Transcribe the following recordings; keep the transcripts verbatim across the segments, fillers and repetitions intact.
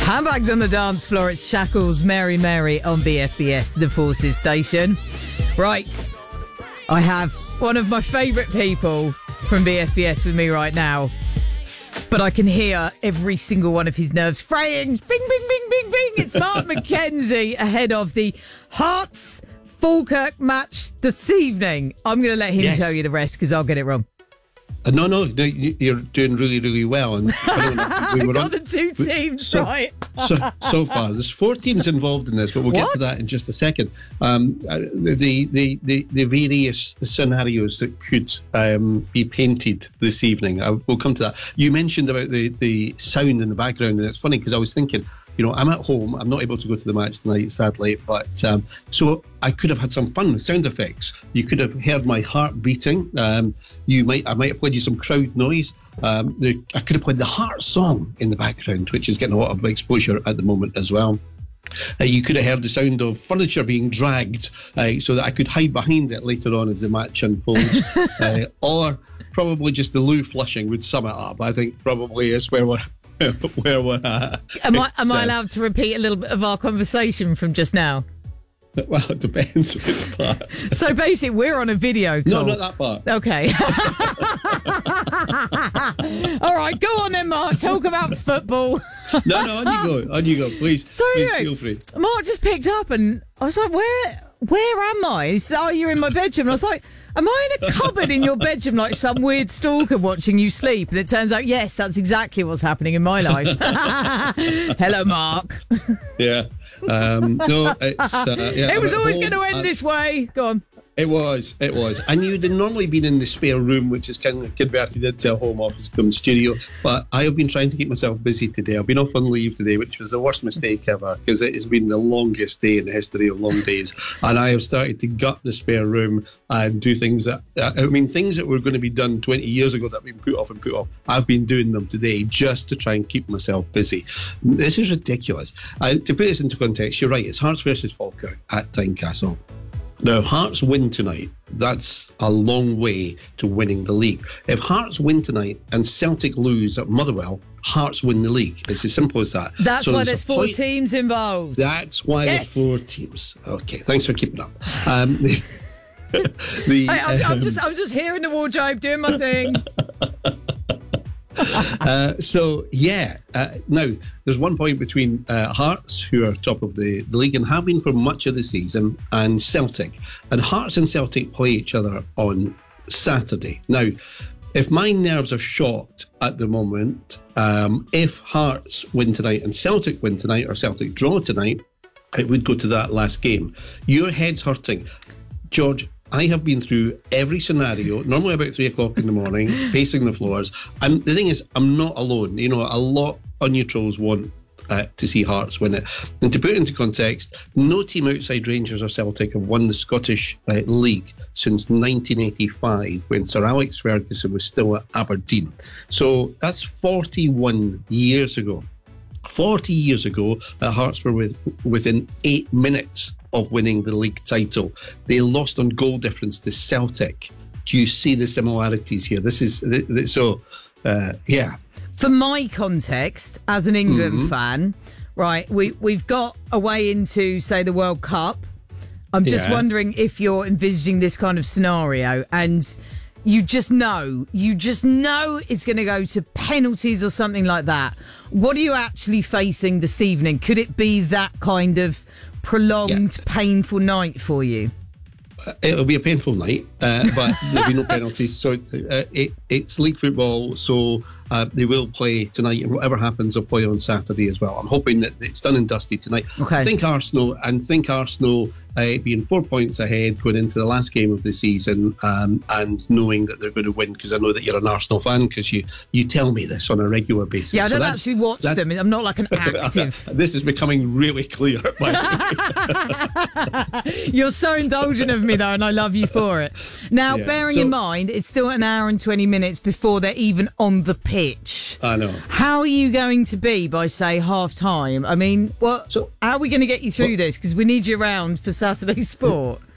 Handbags on the dance floor. It's Shackles, Mary Mary on B F B S, the Forces station. Right. I have one of my favourite people from B F B S with me right now. But I can hear every single one of his nerves fraying. Bing, bing, bing, bing, bing. It's Mark McKenzie ahead of the Hearts Falkirk match this evening. I'm going to let him yes. tell you the rest because I'll get it wrong. Uh, no, no, no, you're doing really, really well. And we were got on, the two teams so, right. so, so far, there's four teams involved in this, but we'll what? get to that in just a second. Um, the, the, the, the various scenarios that could um, be painted this evening, I, we'll come to that. You mentioned about the, the sound in the background, and it's funny because I was thinking, you know, I'm at home. I'm not able to go to the match tonight, sadly. But um, so I could have had some fun with sound effects. You could have heard my heart beating. Um, you might, I might have played you some crowd noise. Um, the, I could have played the Heart song in the background, which is getting a lot of exposure at the moment as well. Uh, you could have heard the sound of furniture being dragged, uh, so that I could hide behind it later on as the match unfolds, uh, or probably just the loo flushing would sum it up. I think probably is where we're. Where we're at. Am I am I allowed to repeat a little bit of our conversation from just now? Well, it depends which part. So basically, we're on a video call. No, not that part. Okay. All right, go on then, Mark. Talk about football. No, no, on you go. On you go, please. So please anyway, feel free. Mark just picked up and I was like, where, where am I? He said, oh, you're in my bedroom. And I was like, am I in a cupboard in your bedroom like some weird stalker watching you sleep? And it turns out, yes, that's exactly what's happening in my life. Hello, Mark. Yeah. Um, no, it's... Uh, yeah, it was always going to end and this way. Go on. It was, it was. And you'd normally been in the spare room, which is kind of converted into a home office come studio. But I have been trying to keep myself busy today. I've been off on leave today, which was the worst mistake ever, because it has been the longest day in the history of long days. And I have started to gut the spare room and do things that, I mean, things that were going to be done twenty years ago that have been put off and put off. I've been doing them today just to try and keep myself busy. This is ridiculous. And to put this into context, you're right, it's Hearts versus Falkirk at Tynecastle. Now, if Hearts win tonight, that's a long way to winning the league. If Hearts win tonight and Celtic lose at Motherwell, Hearts win the league. It's as simple as that. That's so why there's there's four point... teams involved. That's why yes. there's four teams. Okay, thanks for keeping up. Um, the, the, hey, I'm, um, I'm just I'm just here in the wardrobe doing my thing. uh, so, yeah, uh, now there's one point between uh, Hearts, who are top of the, the league and have been for much of the season, and Celtic. And Hearts and Celtic play each other on Saturday. Now, if my nerves are shot at the moment, um, if Hearts win tonight and Celtic win tonight, or Celtic draw tonight, it would go to that last game. Your head's hurting. George, I have been through every scenario, normally about three o'clock in the morning, pacing the floors. And the thing is, I'm not alone. You know, a lot of neutrals want uh, to see Hearts win it. And to put it into context, no team outside Rangers or Celtic have won the Scottish uh, League since nineteen eighty-five, when Sir Alex Ferguson was still at Aberdeen. So that's forty-one years ago. forty years ago, uh, Hearts were with, within eight minutes of winning the league title. They lost on goal difference to Celtic. Do you see the similarities here? This is so, uh, yeah. For my context, as an England mm-hmm. fan, right, we, we've got a way into, say, the World Cup. I'm just yeah. wondering if you're envisaging this kind of scenario and you just know, you just know it's going to go to penalties or something like that. What are you actually facing this evening? Could it be that kind of prolonged, yeah. painful night for you? Uh, it'll be a painful night, uh, but there'll be no penalties. So uh, it, it's league football, so uh, they will play tonight, and whatever happens, they'll play on Saturday as well. I'm hoping that it's done and dusty tonight. Okay. I think Arsenal, and think Arsenal uh, being four points ahead going into the last game of the season, um, and knowing that they're going to win, because I know that you're an Arsenal fan, because you, you tell me this on a regular basis. Yeah, I don't so actually watch that, them. I'm not like an active. This is becoming really clear. By You're so indulgent of me, though, and I love you for it. Now, yeah, bearing so, in mind, it's still an hour and twenty minutes before they're even on the pitch. I know. How are you going to be by, say, half time? I mean, what? So, how are we going to get you through well, this? Because we need you around for Saturday Sport.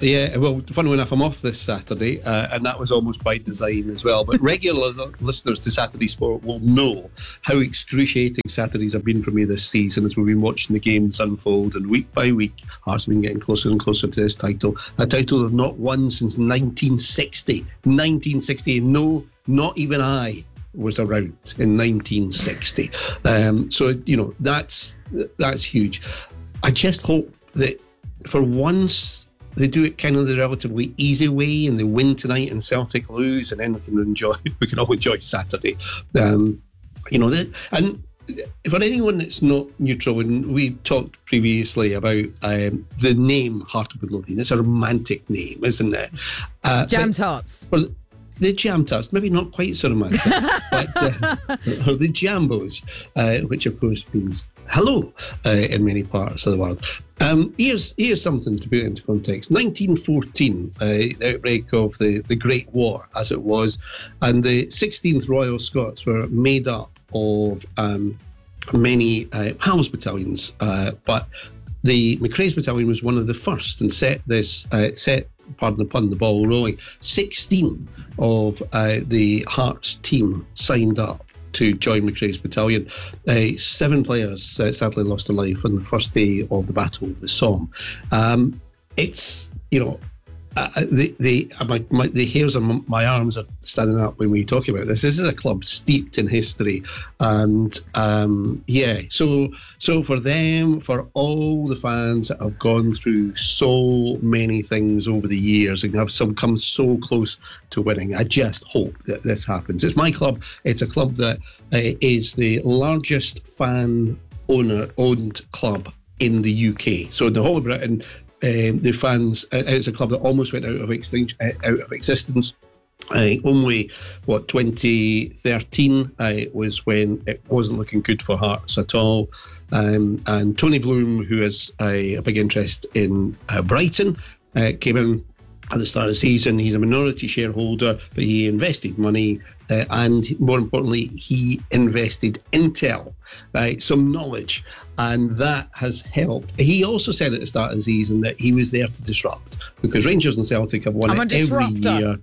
Yeah, well, funnily enough, I'm off this Saturday, uh, and that was almost by design as well. But regular listeners to Saturday Sport will know how excruciating Saturdays have been for me this season as we've been watching the games unfold, and week by week, Hearts have been getting closer and closer to this title. A title they've not won since nineteen sixty. nineteen sixty, no, not even I was around in nineteen sixty. Um, so, you know, that's that's huge. I just hope that for once they do it kind of the relatively easy way, and they win tonight and Celtic lose, and then we can enjoy. We can all enjoy Saturday. Um, you know that, and for anyone that's not neutral, and we talked previously about um, the name Heart of Midlothian. It's a romantic name, isn't it? Uh, Jammed Hearts. Well, the Jam Tarts, maybe not quite so romantic, but uh, or the Jambos, uh, which of course means hello uh, in many parts of the world. Um, here's here's something to put into context. nineteen fourteen, uh, the outbreak of the, the Great War, as it was, and the sixteenth Royal Scots were made up of um, many uh, Hals battalions, uh, but the McRae's battalion was one of the first and set this uh, set. Pardon the pun, the ball rolling. sixteen of uh, the Hearts team signed up to join McRae's battalion. Uh, seven players uh, sadly lost their life on the first day of the Battle of the Somme. Um, it's, you know, uh, the the my, my, the hairs on my arms are standing up when we talk about this. This is a club steeped in history, and um, yeah. So so for them, for all the fans that have gone through so many things over the years and have some come so close to winning, I just hope that this happens. It's my club. It's a club that uh, is the largest fan owner owned club in the U K. So in the whole of Britain. Um, the fans, uh, it's a club that almost went out of extinction, uh, out of existence. Uh, only, what, twenty thirteen uh, was when it wasn't looking good for Hearts at all. Um, and Tony Bloom, who has a, a big interest in uh, Brighton, uh, came in at the start of the season. He's a minority shareholder, but he invested money uh, and, more importantly, he invested intel, uh, some knowledge, and that has helped. He also said at the start of the season that he was there to disrupt, because Rangers and Celtic have won I'm it a every disruptor. year.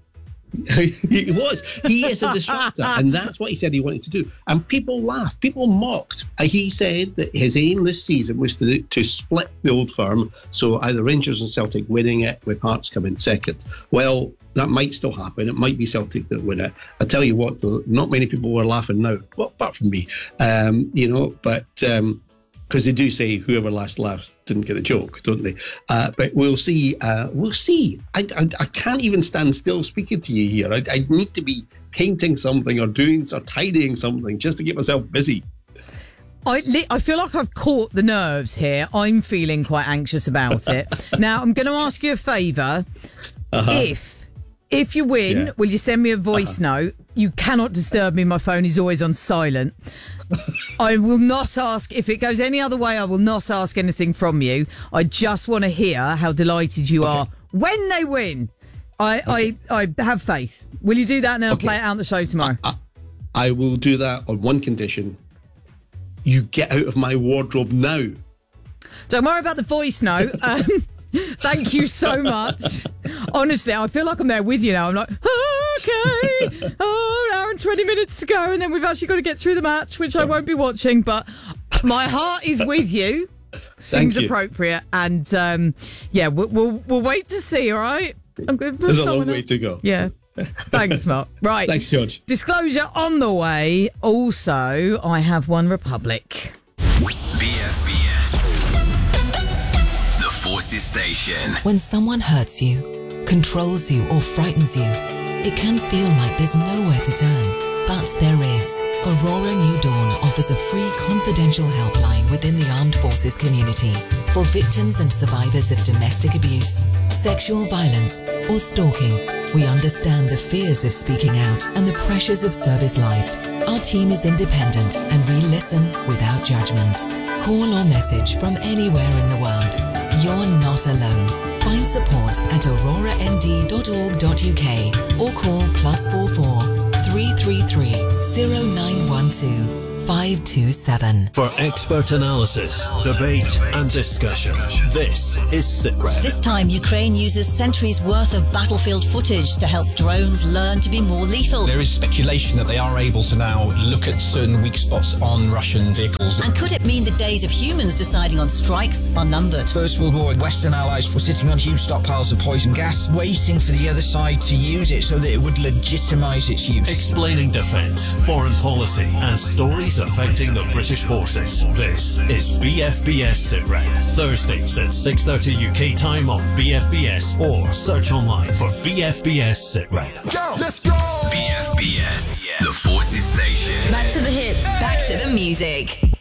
He was. He is a disruptor, and that's what he said he wanted to do. And people laughed. People mocked. Uh, he said that his aim this season was to to split the old firm, so either Rangers and Celtic winning it with Hearts coming second. Well, that might still happen. It might be Celtic that win it. I tell you what, though, not many people were laughing now. Well, apart from me, um, you know. But um, because they do say whoever last laughs didn't get the joke, don't they? Uh, but we'll see. Uh, we'll see. I, I, I can't even stand still speaking to you here. I, I need to be painting something or doing or tidying something just to get myself busy. I, I feel like I've caught the nerves here. I'm feeling quite anxious about it. Now, I'm going to ask you a favour. Uh-huh. If if you win, yeah. will you send me a voice uh-huh. note? You cannot disturb me. My phone is always on silent. I will not ask, if it goes any other way, I will not ask anything from you. I just want to hear how delighted you okay. are when they win. I, okay. I, I have faith. Will you do that and then okay. I'll play it out on the show tomorrow? I, I, I will do that on one condition. You get out of my wardrobe now. Don't worry about the voice note. Um, thank you so much. Honestly, I feel like I'm there with you now. I'm like, oh, okay. Oh, an hour and twenty minutes to go. And then we've actually got to get through the match, which I won't be watching. But my heart is with you. Seems appropriate. And um, yeah, we'll, we'll, we'll wait to see, all right? I'm going to put There's a long way to go. Yeah. Thanks, Mark. Right. Thanks, George. Disclosure on the way. Also, I have One Republic. B F B S. The Forces Station. When someone hurts you, controls you, or frightens you, it can feel like there's nowhere to turn. But there is. Aurora New Dawn offers a free confidential helpline within the armed forces community for victims and survivors of domestic abuse, sexual violence, or stalking. We understand the fears of speaking out and the pressures of service life. Our team is independent and we listen without judgment. Call or message from anywhere in the world. You're not alone. Find support at aurora n d dot org dot u k or call plus four four three three three zero nine one two five two seven. For expert analysis, debate and discussion, this is SitRep. This time, Ukraine uses centuries' worth of battlefield footage to help drones learn to be more lethal. There is speculation that they are able to now look at certain weak spots on Russian vehicles. And could it mean the days of humans deciding on strikes are numbered? First World War, Western allies were sitting on huge stockpiles of poison gas, waiting for the other side to use it so that it would legitimise its use. Explaining defence, foreign policy and stories affecting the British forces. This is B F B S SitRep. Thursdays at six thirty U K time on B F B S or search online for B F B S SitRep. Go, let's go! B F B S, the Forces Station. Back to the hits. Back to the music.